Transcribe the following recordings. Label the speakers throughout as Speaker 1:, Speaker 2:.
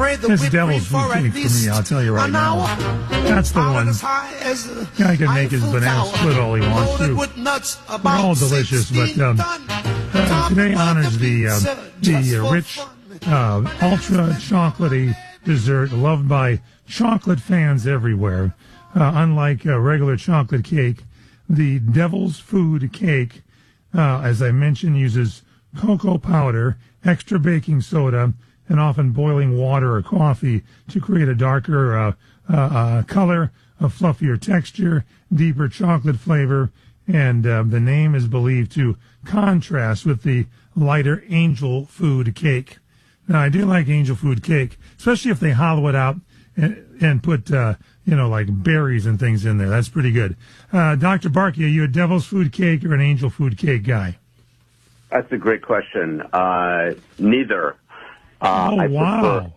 Speaker 1: This devil's food cake for me, I'll tell you right now. That's the one. Guy can make his banana split all he wants to. They're all delicious, but today honors the rich, ultra chocolatey dessert loved by chocolate fans everywhere. Unlike regular chocolate cake, the devil's food cake, as I mentioned, uses cocoa powder, extra baking soda, and often boiling water or coffee to create a darker color, a fluffier texture, deeper chocolate flavor, and the name is believed to contrast with the lighter angel food cake. Now, I do like angel food cake, especially if they hollow it out and put, like berries and things in there. That's pretty good. Dr. Barkey, are you a devil's food cake or an angel food cake guy?
Speaker 2: That's a great question. Neither.
Speaker 1: Wow.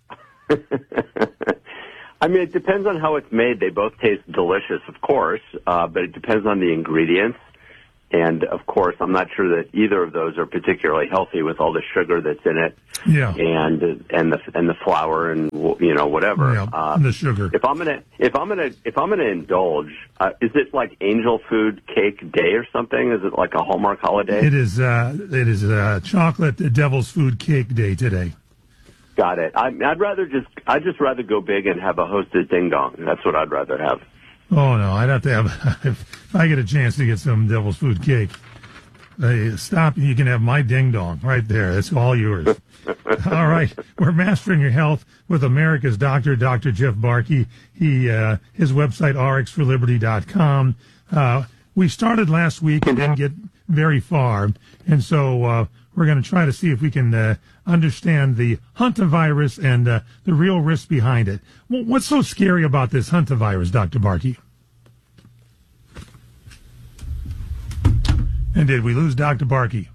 Speaker 2: I mean, it depends on how it's made. They both taste delicious, of course, but it depends on the ingredients. And, of course, I'm not sure that either of those are particularly healthy with all the sugar that's in it.
Speaker 1: Yeah.
Speaker 2: And the flour and, whatever.
Speaker 1: Yeah, the sugar.
Speaker 2: If I'm gonna indulge, is it like Angel Food Cake Day or something? Is it like a Hallmark holiday?
Speaker 1: It is chocolate devil's food cake day today.
Speaker 2: Got it. I'd just rather go big and have a hostess ding dong. That's what I'd rather have.
Speaker 1: Oh no, I'd have to have if I get a chance to get some devil's food cake. Stop! You can have my ding dong right there. That's all yours. All right, we're mastering your health with America's doctor, Dr. Jeff Barkey. His website rxforliberty.com. We started last week and didn't get very far, and so we're going to try to see if we can understand the hantavirus and the real risk behind it. What's so scary about this hantavirus, Dr. Barkey? And did we lose Dr. Barkey?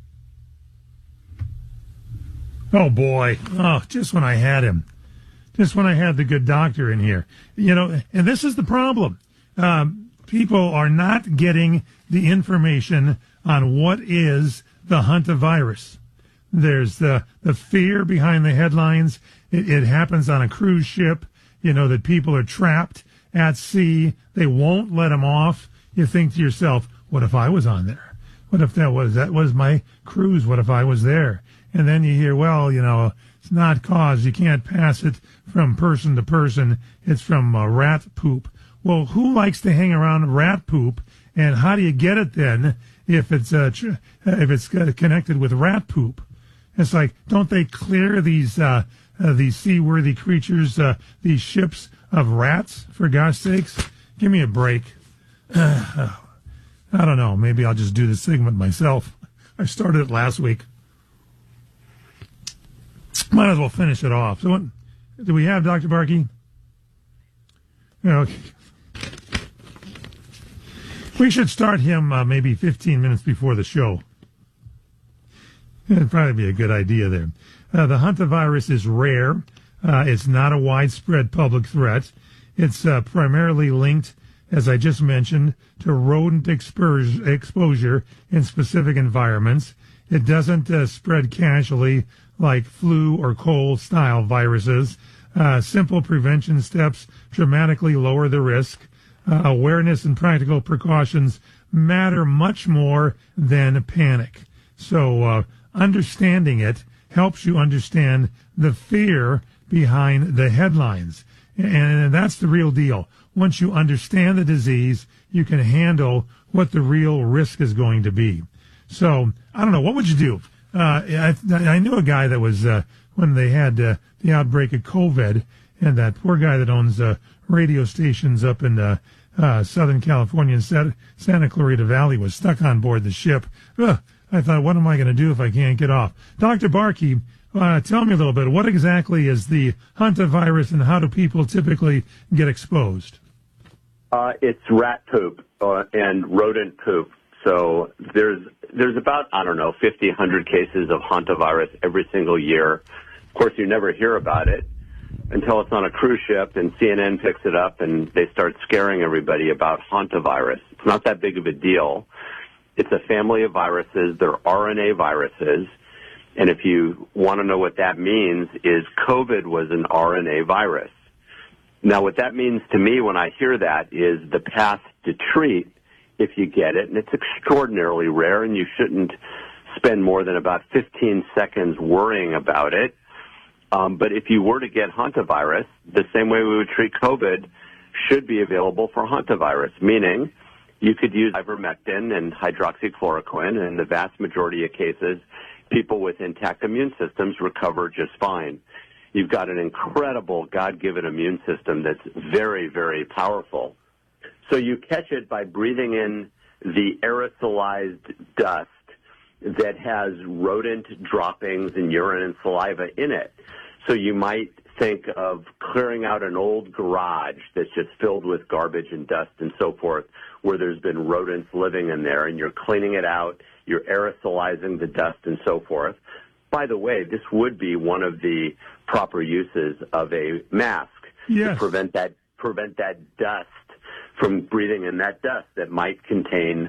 Speaker 1: Oh, boy. Oh, just when I had him. Just when I had the good doctor in here. And this is the problem. People are not getting the information on what is the hantavirus. There's the fear behind the headlines. It happens on a cruise ship, that people are trapped at sea. They won't let them off. You think to yourself, what if I was on there? What if that was my cruise? What if I was there? And then you hear, well, it's not caused. You can't pass it from person to person. It's from rat poop. Well, who likes to hang around rat poop? And how do you get it then if it's connected with rat poop? It's like, don't they clear these seaworthy creatures, these ships of rats, for God's sakes? Give me a break. I don't know. Maybe I'll just do the segment myself. I started it last week. Might as well finish it off. So, what do we have, Dr. Barkey? Okay. We should start him maybe 15 minutes before the show. It'd probably be a good idea there. The hantavirus is rare. It's not a widespread public threat. It's primarily linked, as I just mentioned, to rodent exposure in specific environments. It doesn't spread casually like flu or cold-style viruses. Simple prevention steps dramatically lower the risk. Awareness and practical precautions matter much more than panic. So understanding it helps you understand the fear behind the headlines. And that's the real deal. Once you understand the disease, you can handle what the real risk is going to be. So, I don't know. What would you do? I knew a guy that was, when they had the outbreak of COVID, and that poor guy that owns radio stations up in Southern California and Santa Clarita Valley was stuck on board the ship. I thought, what am I going to do if I can't get off? Dr. Barkey, tell me a little bit. What exactly is the hantavirus, and how do people typically get exposed?
Speaker 2: It's rat poop and rodent poop. So there's about, 50, 100 cases of hantavirus every single year. Of course, you never hear about it until it's on a cruise ship and CNN picks it up and they start scaring everybody about hantavirus. It's not that big of a deal. It's a family of viruses. They're RNA viruses. And if you want to know what that means, is COVID was an RNA virus. Now, what that means to me when I hear that is the path to treat, if you get it, and it's extraordinarily rare, and you shouldn't spend more than about 15 seconds worrying about it. But if you were to get hantavirus, the same way we would treat COVID should be available for hantavirus, meaning you could use ivermectin and hydroxychloroquine, and in the vast majority of cases, people with intact immune systems recover just fine. You've got an incredible God-given immune system that's very, very powerful. So you catch it by breathing in the aerosolized dust that has rodent droppings and urine and saliva in it. So you might think of clearing out an old garage that's just filled with garbage and dust and so forth, where there's been rodents living in there, and you're cleaning it out, you're aerosolizing the dust and so forth. By the way, this would be one of the proper uses of a mask to prevent that dust from breathing in that dust that might contain,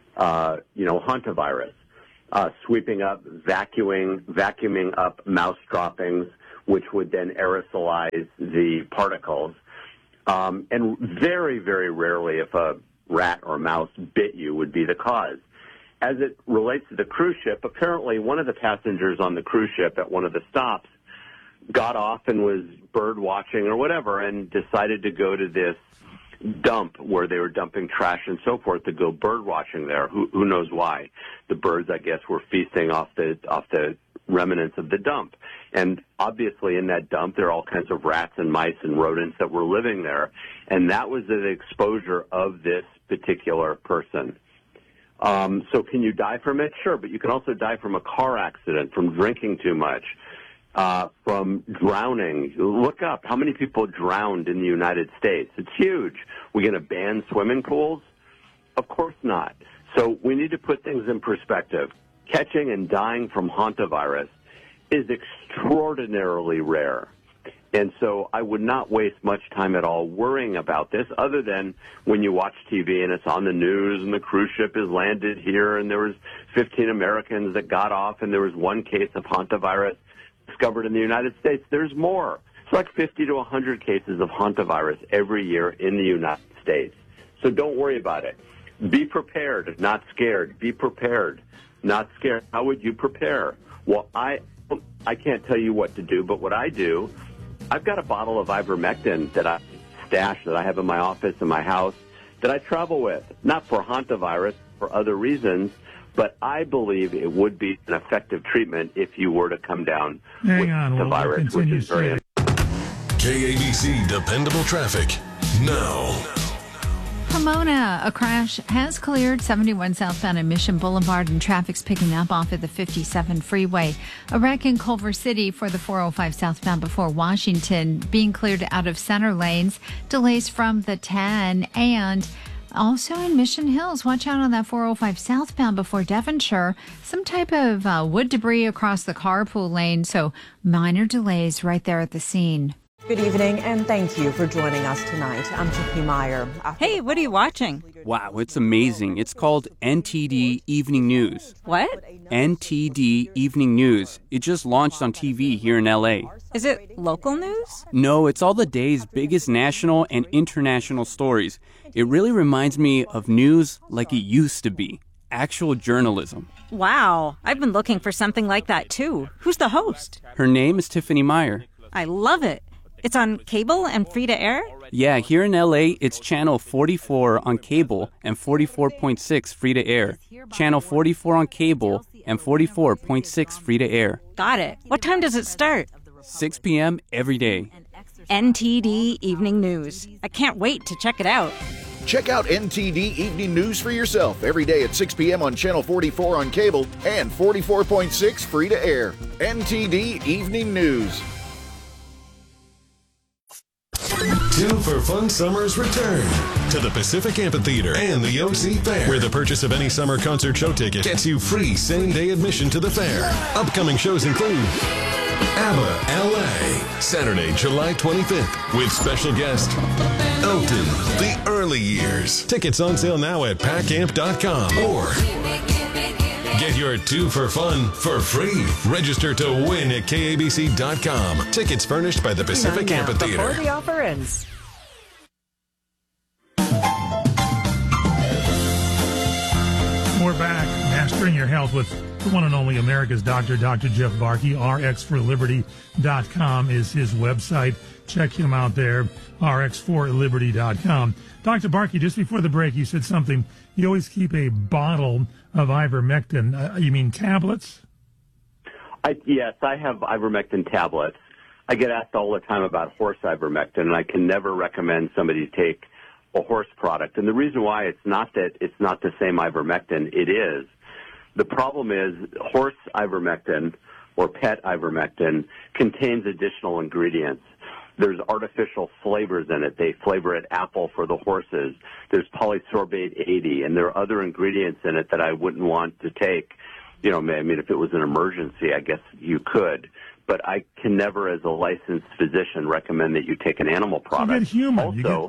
Speaker 2: hantavirus. Sweeping up, vacuuming up mouse droppings, which would then aerosolize the particles. And very, very rarely, if a rat or mouse bit you, would be the cause. As it relates to the cruise ship, apparently one of the passengers on the cruise ship at one of the stops got off and was bird watching or whatever and decided to go to this dump where they were dumping trash and so forth to go bird watching there. Who knows why? The birds, I guess, were feasting off the remnants of the dump. And obviously in that dump there are all kinds of rats and mice and rodents that were living there. And that was the exposure of this particular person. So can you die from it? Sure, but you can also die from a car accident, from drinking too much, from drowning. Look up how many people drowned in the United States. It's huge. We're going to ban swimming pools? Of course not. So we need to put things in perspective. Catching and dying from hantavirus is extraordinarily rare. And so I would not waste much time at all worrying about this, other than when you watch TV and it's on the news and the cruise ship has landed here and there was 15 Americans that got off and there was one case of hantavirus discovered in the United States. There's more. It's like 50 to 100 cases of hantavirus every year in the United States. So don't worry about it. Be prepared, not scared. Be prepared, not scared. How would you prepare? Well, I can't tell you what to do, but what I do, I've got a bottle of ivermectin that I stash, that I have in my office, in my house, that I travel with, not for hantavirus, for other reasons, but I believe it would be an effective treatment if you were to come down with the virus, which is very
Speaker 3: KABC Dependable Traffic now.
Speaker 4: Pomona, a crash has cleared 71 southbound at Mission Boulevard, and traffic's picking up off of the 57 freeway. A wreck in Culver City for the 405 southbound before Washington being cleared out of center lanes. Delays from the 10 and also in Mission Hills. Watch out on that 405 southbound before Devonshire. Some type of wood debris across the carpool lane, so minor delays right there at the scene.
Speaker 5: Good evening, and thank you for joining us tonight. I'm Tiffany Meyer.
Speaker 6: Hey, what are you watching?
Speaker 7: Wow, it's amazing. It's called NTD Evening News.
Speaker 6: What?
Speaker 7: NTD Evening News. It just launched on TV here in LA.
Speaker 6: Is it local news?
Speaker 7: No, it's all the day's biggest national and international stories. It really reminds me of news like it used to be. Actual journalism.
Speaker 6: Wow, I've been looking for something like that too. Who's the host?
Speaker 7: Her name is Tiffany Meyer.
Speaker 6: I love it. It's on cable and free to air?
Speaker 7: Yeah, here in LA, it's channel 44 on cable and 44.6 free to air. Channel 44 on cable and 44.6 free to air.
Speaker 6: Got it. What time does it start?
Speaker 7: 6 p.m. every day.
Speaker 6: NTD Evening News. I can't wait to check it out.
Speaker 8: Check out NTD Evening News for yourself every day at 6 p.m. on Channel 44 on cable and 44.6 free to air. NTD Evening News.
Speaker 3: 2 for Fun Summer's return to the Pacific Amphitheater and the OC Fair, where the purchase of any summer concert show ticket gets you free same-day admission to the fair. Upcoming shows include ABBA LA, Saturday, July 25th, with special guest Elton, The Early Years. Tickets on sale now at packamp.com or Get your 2 for Fun for free. Register to win at KABC.com. Tickets furnished by the Pacific Amphitheater.
Speaker 5: Before the offer ends.
Speaker 1: We're back, mastering your health with the one and only America's doctor, Dr. Jeff Barke. RxForLiberty.com is his website. Check him out there, RxForLiberty.com. Dr. Barke, just before the break, you said something. You always keep a bottle of ivermectin. You mean tablets?
Speaker 2: Yes, I have ivermectin tablets. I get asked all the time about horse ivermectin, and I can never recommend somebody take a horse product. And the reason why it's not that it's not the same ivermectin, it is. The problem is horse ivermectin or pet ivermectin contains additional ingredients. There's artificial flavors in it. They flavor it apple for the horses. There's polysorbate 80, and there are other ingredients in it that I wouldn't want to take. You know, I mean, if it was an emergency, I guess you could. But I can never, as a licensed physician, recommend that you take an animal product.
Speaker 1: You get human.
Speaker 2: Also,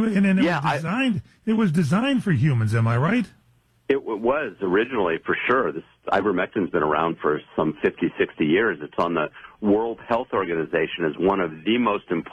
Speaker 1: it was designed for humans, am I right?
Speaker 2: It was originally, for sure. This ivermectin's been around for some 50, 60 years. It's on the World Health Organization as one of the most important